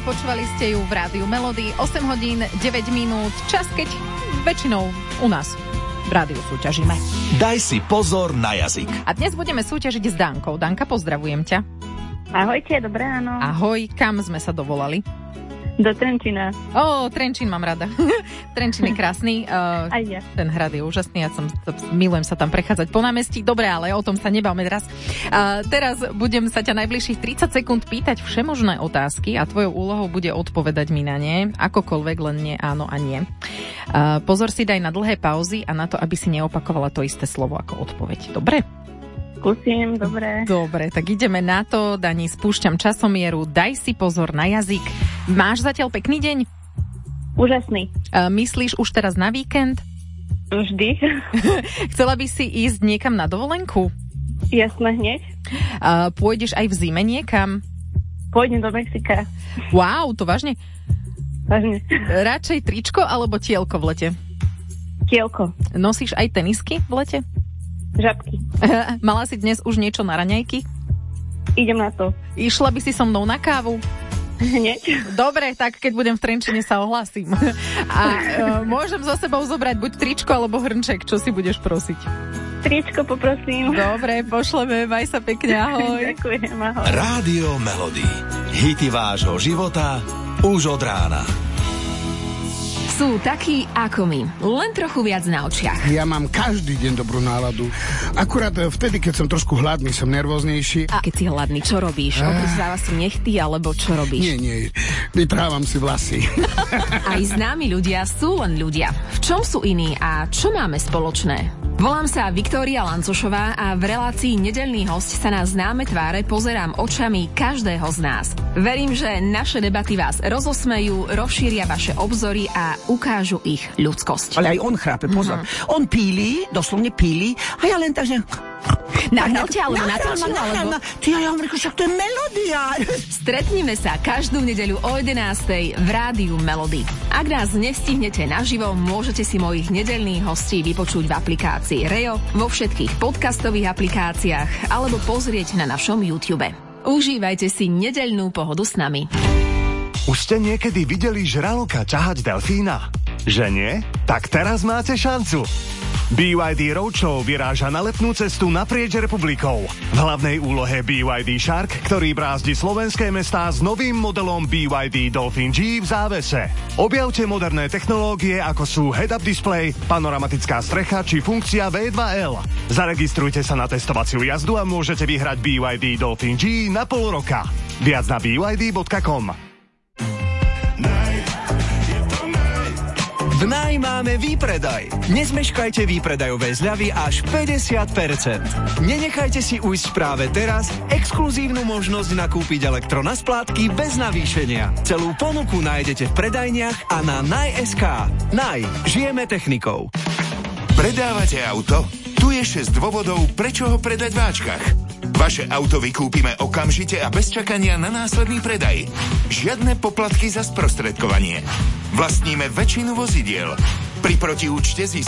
počúvali ste ju v Rádiu Melody, 8 hodín, 9 minút, čas, keď väčšinou u nás v rádiu súťažíme. Daj si pozor na jazyk. A dnes budeme súťažiť s Dankou. Danka, pozdravujem ťa. Ahojte, dobré ráno. Ahoj, kam sme sa dovolali? Do Trenčína. Trenčín mám rada. Trenčín je krásny. Aj ja. Ten hrad je úžasný, milujem sa tam prechádzať po námestí. Dobre, ale o tom sa nebavme teraz. Teraz budem sa ťa najbližších 30 sekúnd pýtať všemožné otázky a tvojou úlohou bude odpovedať mi na ne, akokoľvek, len nie áno a nie. Pozor si daj na dlhé pauzy a na to, aby si neopakovala to isté slovo ako odpoveď. Dobre? Skúsim, dobre. Dobre, tak ideme na to. Dani, spúšťam časomieru. Daj si pozor na jazyk. Máš zatiaľ pekný deň? Úžasný. Myslíš už teraz na víkend? Vždy. Chcela by si ísť niekam na dovolenku? Jasné, hneď. Pôjdeš aj v zime niekam? Pôjdem do Mexika. Wow, to vážne? Vážne. Radšej tričko alebo tielko v lete? Tielko. Nosíš aj tenisky v lete? Žabky. Mala si dnes už niečo na raňajky? Idem na to. Išla by si so mnou na kávu? Hneď. Dobre, tak keď budem v Trenčine sa ohlasím. A môžem so sebou zobrať buď tričko alebo hrnček, čo si budeš prosiť? Tričko poprosím. Dobre, pošleme, maj sa pekne, ahoj. Ďakujem, ahoj. Rádio Melody. Hity vášho života už od rána. Sú takí ako my, len trochu viac na očiach. Ja mám každý deň dobrú náladu. Akurát vtedy, keď som trošku hladný, som nervóznejší. A keď si hladný, čo robíš? Otrizáva si nechty, alebo čo robíš? Nie, vyprávam si vlasy. Aj známi ľudia sú len ľudia. V čom sú iní a čo máme spoločné? Volám sa Viktória Lancošová a v relácii Nedeľný hosť sa na známe tváre pozerám očami každého z nás. Verím, že naše debaty vás rozosmejú, rozšíria vaše obzory a ukážu ich ľudskosť. Ale aj on chrápe, pozor. On píli, doslovne píli, a ja len tak, že... Nahnelte alebo natočil, alebo... Ja hovorím, však to je melódia. Stretnime sa každú nedeľu o 11:00 v Rádiu Melody. Ak nás nestihnete naživo, môžete si mojich nedeľných hostí vypočuť v aplikácii Reo, vo všetkých podcastových aplikáciách alebo pozrieť na našom YouTube. Užívajte si nedeľnú pohodu s nami. Už ste niekedy videli žraloka ťahať delfína? Že nie? Tak teraz máte šancu. BYD Roadshow vyráža na letnú cestu naprieč republikou. V hlavnej úlohe BYD Shark, ktorý brázdi slovenské mestá s novým modelom BYD Dolphin G v závese. Objavte moderné technológie, ako sú head-up display, panoramatická strecha či funkcia V2L. Zaregistrujte sa na testovaciu jazdu a môžete vyhrať BYD Dolphin G na pol roka. Viac na byd.com. V Naj máme výpredaj. Nezmeškajte výpredajové zľavy až 50%. Nenechajte si ujsť práve teraz exkluzívnu možnosť nakúpiť elektro na splátky bez navýšenia. Celú ponuku nájdete v predajniach a na Naj.sk. Naj. Žijeme technikou. Predávate auto? Tu je 6 dôvodov, prečo ho predať v Ačkach. Vaše auto vykúpime okamžite a bez čakania na následný predaj. Žiadne poplatky za sprostredkovanie. Vlastníme väčšinu vozidiel. Pri protiúčte získate